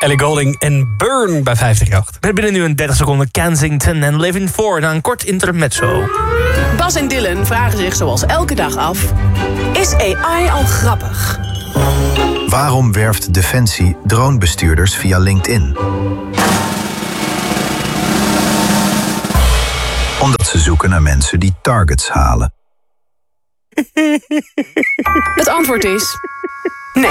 Ellie Goulding en Burn bij 538. Met binnen nu een 30 seconden Kensington en Living For na een kort intermezzo. Bas en Dylan vragen zich zoals elke dag af: is AI al grappig? Waarom werft Defensie dronebestuurders via LinkedIn? Omdat ze zoeken naar mensen die targets halen. Het antwoord is nee.